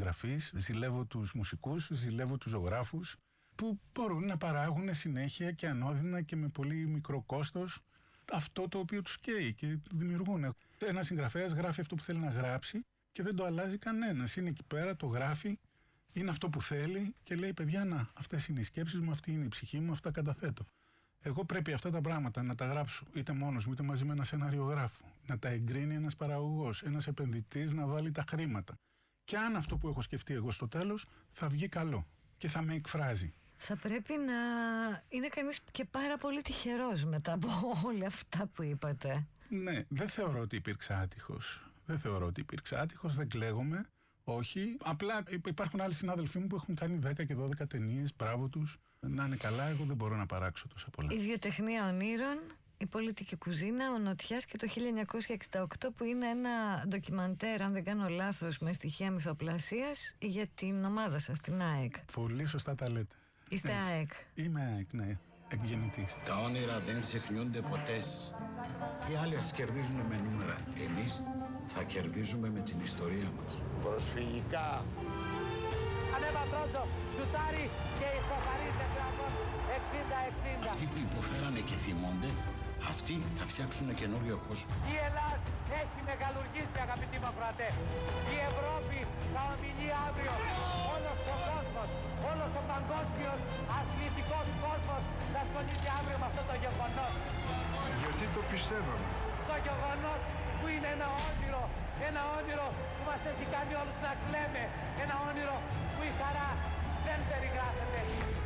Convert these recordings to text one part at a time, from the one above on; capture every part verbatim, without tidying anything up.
συγγραφείς, ζηλεύω τους μουσικούς, ζηλεύω τους ζωγράφους που μπορούν να παράγουν συνέχεια και ανώδυνα και με πολύ μικρό κόστος αυτό το οποίο τους καίει και δημιουργούν. Ένας συγγραφέας γράφει αυτό που θέλει να γράψει και δεν το αλλάζει κανένας. Είναι εκεί πέρα, το γράφει, είναι αυτό που θέλει και λέει: παιδιά, να, αυτές είναι οι σκέψεις μου, αυτή είναι η ψυχή μου, αυτά καταθέτω. Εγώ πρέπει αυτά τα πράγματα να τα γράψω είτε μόνος μου είτε μαζί με ένα σεναριογράφο, να τα εγκρίνει ένας παραγωγός, ένας επενδυτής να βάλει τα χρήματα. Και αν αυτό που έχω σκεφτεί εγώ στο τέλος θα βγει καλό και θα με εκφράζει. Θα πρέπει να είναι κανείς και πάρα πολύ τυχερός μετά από όλα αυτά που είπατε. Ναι, δεν θεωρώ ότι υπήρξα άτυχος. Δεν θεωρώ ότι υπήρξα άτυχος, δεν κλαίγομαι. Όχι. Απλά υπάρχουν άλλοι συνάδελφοί μου που έχουν κάνει δέκα και δώδεκα ταινίες. Μπράβο τους. Να είναι καλά, εγώ δεν μπορώ να παράξω τόσα πολλά. Η βιοτεχνία ονείρων, η πολιτική κουζίνα, ο Νοτιάς και το χίλια εννιακόσια εξήντα οκτώ, που είναι ένα ντοκιμαντέρ, αν δεν κάνω λάθος, με στοιχεία μυθοπλασίας για την ομάδα σας, την ΑΕΚ. Πολύ σωστά τα λέτε. Είστε Έτσι. ΑΕΚ. Είμαι ΑΕΚ, ναι. Εκγεννητής. Τα όνειρα δεν ξεχνιούνται ποτέ. Οι άλλοι ας κερδίζουν με νούμερα. Εμείς θα κερδίζουμε με την ιστορία μας. Προσφυγικά. Ανέβα Τρόντο, σουτάρει και ισοφαρίζει τετράγωνο εξήντα εξήντα. Αυτοί που υποφέρανε και θυμώνται, αυτοί θα φτιάξουν καινούριο κόσμο. Η Ελλάδα έχει μεγαλουργήσει, αγαπητοί μου ακροατές. Η Ευρώπη θα ομιλεί αύριο. Όλος ο κόσμος, όλος ο παγκόσμιος αθλητικός κόσμος θα ασχολείται αύριο με αυτό το γεγονός. Γιατί το πιστεύαμε. Το γεγονός που είναι ένα όνειρο, ένα όνειρο που μας έχει κάνει όλους να κλαίμε. Ένα όνειρο που η χαρά δεν περιγράφεται.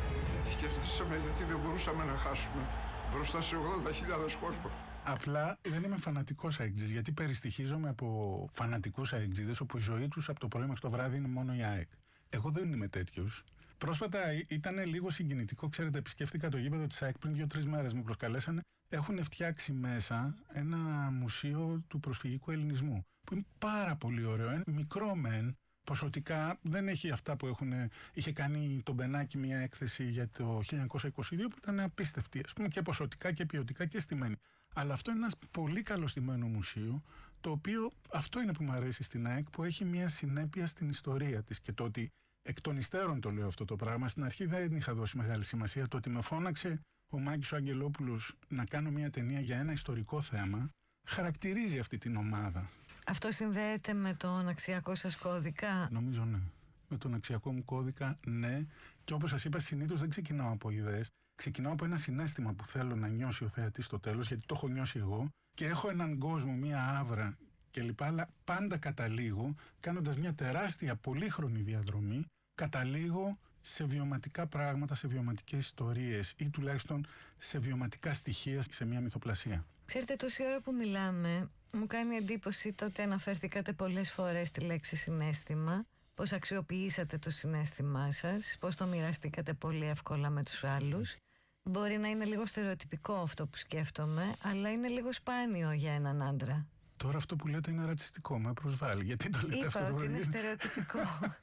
Κερδίσαμε γιατί δεν μπορούσαμε να χάσουμε μπροστά σε ογδόντα χιλιάδες κόσμο. Απλά δεν είμαι φανατικός αεκτζής, γιατί περιστοιχίζομαι από φανατικούς αεκτζίδες όπου η ζωή τους από το πρωί μέχρι το βράδυ είναι μόνο η ΑΕΚ. Εγώ δεν είμαι τέτοιος. Πρόσφατα ήταν λίγο συγκινητικό, ξέρετε, επισκέφτηκα το γήπεδο της ΑΕΚ πριν δύο-τρεις μέρες, μου προσκαλέσανε. Έχουν φτιάξει μέσα ένα μουσείο του προσφυγικού ελληνισμού, που είναι πάρα πολύ ωραίο, είναι μικρό μεν. Ποσοτικά δεν έχει αυτά που έχουν, είχε κάνει το Μπενάκη μια έκθεση για το χίλια εννιακόσια είκοσι δύο που ήταν απίστευτη, ας πούμε, και ποσοτικά και ποιοτικά και στημένη. Αλλά αυτό είναι ένα πολύ καλοστημένο μουσείο, το οποίο αυτό είναι που μου αρέσει στην ΑΕΚ, που έχει μια συνέπεια στην ιστορία της. Και το ότι εκ των υστέρων το λέω αυτό το πράγμα, στην αρχή δεν είχα δώσει μεγάλη σημασία. Το ότι με φώναξε ο Μάκης ο Αγγελόπουλος να κάνω μια ταινία για ένα ιστορικό θέμα, χαρακτηρίζει αυτή την ομάδα. Αυτό συνδέεται με τον αξιακό σας κώδικα? Νομίζω ναι. Με τον αξιακό μου κώδικα, ναι. Και όπως σας είπα, συνήθως δεν ξεκινάω από ιδέες. Ξεκινάω από ένα συναίσθημα που θέλω να νιώσει ο θεατής στο τέλος, γιατί το έχω νιώσει εγώ. Και έχω έναν κόσμο, μία άβρα κλπ. Αλλά πάντα καταλήγω, κάνοντας μια τεράστια πολύχρονη διαδρομή, καταλήγω σε βιωματικά πράγματα, σε βιωματικές ιστορίες ή τουλάχιστον σε βιωματικά στοιχεία σε μια μυθοπλασία. Ξέρετε, τόση ώρα που μιλάμε, μου κάνει εντύπωση το ότι αναφερθήκατε πολλές φορές τη λέξη συναίσθημα, πώς αξιοποιήσατε το συναίσθημά σας, πώς το μοιραστήκατε πολύ εύκολα με τους άλλους. Μπορεί να είναι λίγο στερεοτυπικό αυτό που σκέφτομαι, αλλά είναι λίγο σπάνιο για έναν άντρα. Τώρα αυτό που λέτε είναι ρατσιστικό, με προσβάλλει. Γιατί το λέτε? Είπα αυτό? ότι το είναι είναι στερεοτυπικό.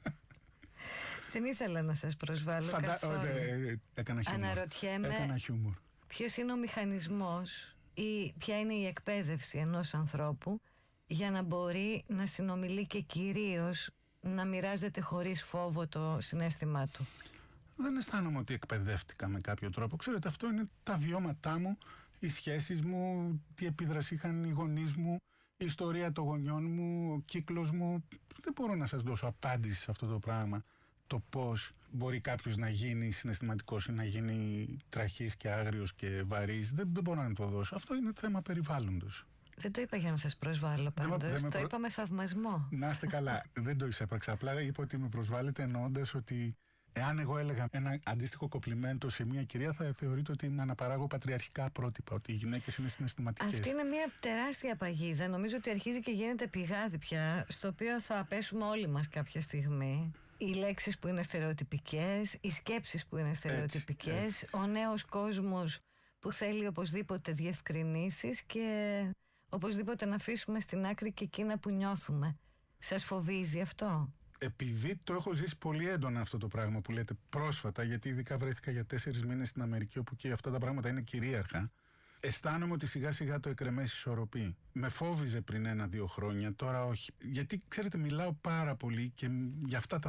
Δεν ήθελα να σας προσβάλλω Φαντα... καθόλου. Ε, ε, έκανα χιούμορ. Αναρωτιέμαι Έκανα χιούμορ. ποιος είναι ο μηχανισμός ή ποια είναι η εκπαίδευση ενός ανθρώπου για να μπορεί να συνομιλεί και κυρίως να μοιράζεται χωρίς φόβο το συναίσθημά του. Δεν αισθάνομαι ότι εκπαιδεύτηκα με κάποιο τρόπο. Ξέρετε, αυτό είναι τα βιώματά μου, οι σχέσεις μου, τι επίδραση είχαν οι γονείς μου, η ιστορία των γονιών μου, ο κύκλος μου. Δεν μπορώ να σας δώσω απάντηση σε αυτό το πράγμα. Το πώς μπορεί κάποιος να γίνει συναισθηματικός ή να γίνει τραχής και άγριος και βαρύς. Δεν, δεν μπορώ να το δώσω. Αυτό είναι θέμα περιβάλλοντος. Δεν το είπα για να σας προσβάλλω πάντως. Δεν, δεν το προ... είπα με θαυμασμό. Να είστε καλά. Δεν το εισέπραξα. Απλά είπα ότι με προσβάλλετε εννοώντας ότι εάν εγώ έλεγα ένα αντίστοιχο κοπλιμέντο σε μια κυρία, θα θεωρείτε ότι είναι αναπαράγω πατριαρχικά πρότυπα, ότι οι γυναίκες είναι συναισθηματικές. Αυτή είναι μια τεράστια παγίδα. Νομίζω ότι αρχίζει και γίνεται πηγάδι πια, στο οποίο θα πέσουμε όλοι μας κάποια στιγμή. Οι λέξεις που είναι στερεοτυπικές, οι σκέψεις που είναι στερεοτυπικές, έτσι, έτσι. Ο νέος κόσμος που θέλει οπωσδήποτε διευκρινήσεις και οπωσδήποτε να αφήσουμε στην άκρη και εκείνα που νιώθουμε. Σας φοβίζει αυτό? Επειδή το έχω ζήσει πολύ έντονα αυτό το πράγμα που λέτε πρόσφατα, γιατί ειδικά βρέθηκα για τέσσερις μήνες στην Αμερική, όπου και αυτά τα πράγματα είναι κυρίαρχα, αισθάνομαι ότι σιγά σιγά το εκρεμές ισορροπεί. Με φόβιζε πριν ένα-δύο χρόνια, τώρα όχι. Γιατί ξέρετε, μιλάω πάρα πολύ και για αυτά τα